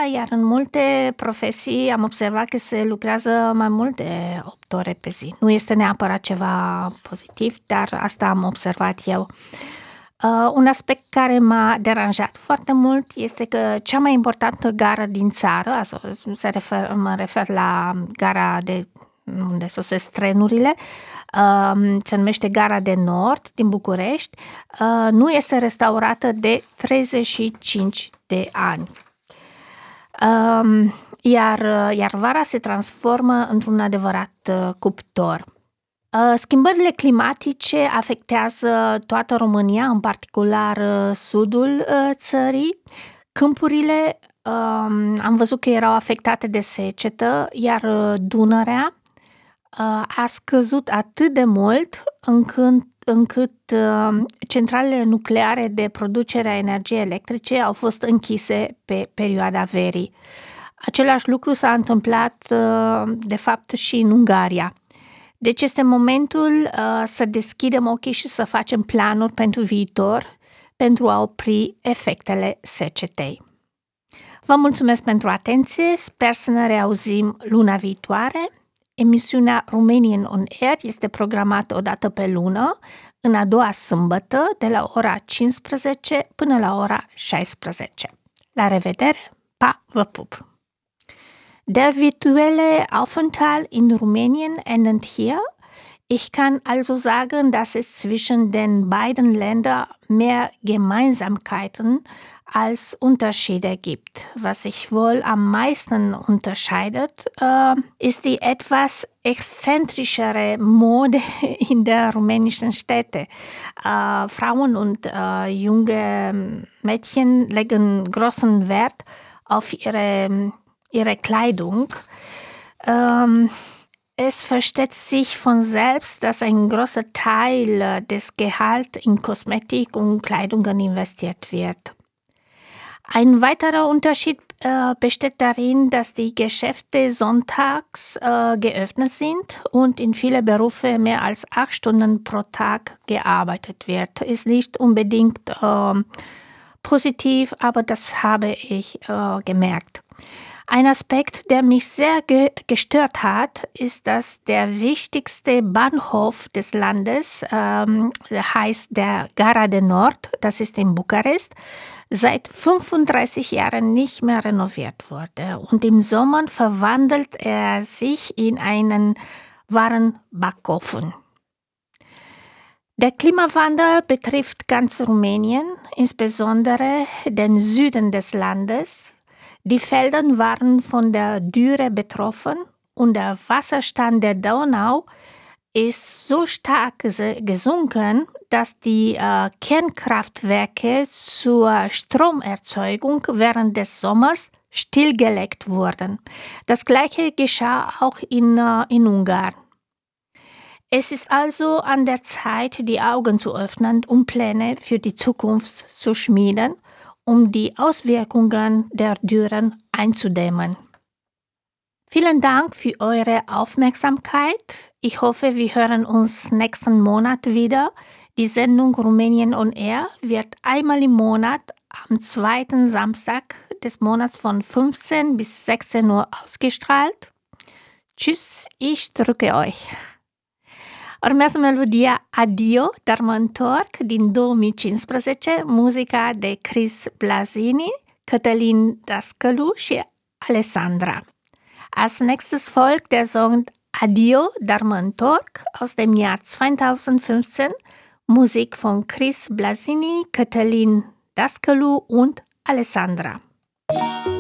iar în multe profesii am observat că se lucrează mai mult de 8 ore pe zi. Nu este neapărat ceva pozitiv, dar asta am observat eu. Un aspect care m-a deranjat foarte mult este că cea mai importantă gară din țară, mă refer la gara unde sosesc trenurile, se numește Gara de Nord din București, nu este restaurată de 35 de ani. Iar vara se transformă într-un adevărat cuptor. Schimbările climatice afectează toată România, în particular sudul țării. Câmpurile am văzut că erau afectate de secetă, iar Dunărea a scăzut atât de mult încât centralele nucleare de producere a energiei electrice au fost închise pe perioada verii. Același lucru s-a întâmplat, de fapt, și în Ungaria. Deci este momentul să deschidem ochii și să facem planuri pentru viitor, pentru a opri efectele secetei. Vă mulțumesc pentru atenție, sper să ne reauzim luna viitoare. Emisiunea Romanian on Air este programată o dată pe lună, în a doua sâmbătă, de la ora 15 până la ora 16. La revedere, pa, vă pup! Der virtuelle Aufenthalt in Rumänien endet hier. Ich kann also sagen, dass es zwischen den beiden Ländern mehr Gemeinsamkeiten als Unterschiede gibt. Was sich wohl am meisten unterscheidet, ist die etwas exzentrischere Mode in der rumänischen Städte. Frauen und junge Mädchen legen großen Wert auf ihre Kleidung. Es versteht sich von selbst, dass ein großer Teil des Gehalts in Kosmetik und Kleidungen investiert wird. Ein weiterer Unterschied besteht darin, dass die Geschäfte sonntags geöffnet sind und in vielen Berufen mehr als 8 Stunden pro Tag gearbeitet wird. Ist nicht unbedingt positiv, aber das habe ich gemerkt. Ein Aspekt, der mich sehr gestört hat, ist, dass der wichtigste Bahnhof des Landes, heißt der Gara de Nord, das ist in Bukarest, seit 35 Jahren nicht mehr renoviert wurde. Und im Sommer verwandelt er sich in einen wahren Backofen. Der Klimawandel betrifft ganz Rumänien, insbesondere den Süden des Landes. Die Felder waren von der Dürre betroffen und der Wasserstand der Donau ist so stark gesunken, dass die Kernkraftwerke zur Stromerzeugung während des Sommers stillgelegt wurden. Das Gleiche geschah auch in Ungarn. Es ist also an der Zeit, die Augen zu öffnen, um Pläne für die Zukunft zu schmieden, um die Auswirkungen der Dürren einzudämmen. Vielen Dank für eure Aufmerksamkeit. Ich hoffe, wir hören uns nächsten Monat wieder. Die Sendung Rumänien on Air wird einmal im Monat am 2. Samstag des Monats von 15 bis 16 Uhr ausgestrahlt. Tschüss, ich drücke euch. Urmează melodia Adio, dar mă întorc din 2015, muzica de Chris Blazini, Cătălin Dascălu și Alessandra. Als nächstes folgt der Song Adio, dar mă întorc aus dem Jahr 2015, Musik von Chris Blazini, Cătălin Dascălu und Alessandra.